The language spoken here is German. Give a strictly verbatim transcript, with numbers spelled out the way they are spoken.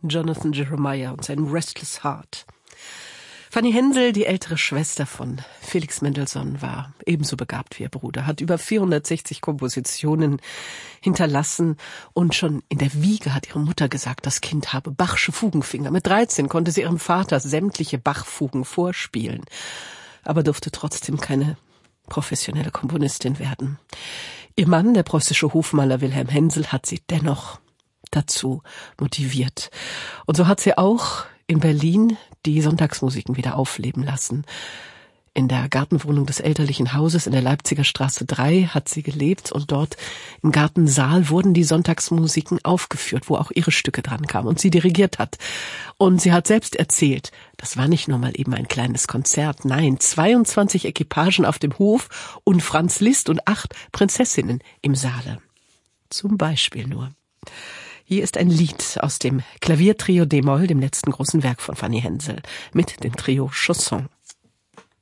Jonathan Jeremiah und sein Restless Heart. Fanny Hensel, die ältere Schwester von Felix Mendelssohn, war ebenso begabt wie ihr Bruder, hat über vierhundertsechzig Kompositionen hinterlassen und schon in der Wiege hat ihre Mutter gesagt, das Kind habe Bachsche Fugenfinger. Mit dreizehn konnte sie ihrem Vater sämtliche Bach-Fugen vorspielen, aber durfte trotzdem keine professionelle Komponistin werden. Ihr Mann, der preußische Hofmaler Wilhelm Hensel, hat sie dennoch dazu motiviert. Und so hat sie auch in Berlin die Sonntagsmusiken wieder aufleben lassen. In der Gartenwohnung des elterlichen Hauses in der Leipziger Straße drei hat sie gelebt und dort im Gartensaal wurden die Sonntagsmusiken aufgeführt, wo auch ihre Stücke dran kamen und sie dirigiert hat. Und sie hat selbst erzählt, das war nicht nur mal eben ein kleines Konzert, nein, zweiundzwanzig Equipagen auf dem Hof und Franz Liszt und acht Prinzessinnen im Saale. Zum Beispiel nur. Hier ist ein Lied aus dem Klaviertrio d-Moll, dem letzten großen Werk von Fanny Hensel, mit dem Trio Chausson.